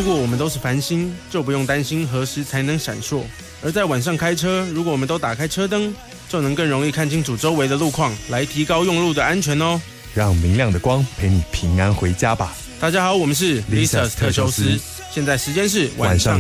果我们都是繁星，就不用担心何时才能闪烁。而在晚上开车，如果我们都打开车灯，就能更容易看清楚周围的路况，来提高用路的安全哦。 让明亮的光陪你平安回家吧。 大家好，我们是 Lisa's 特修斯，现在时间是晚上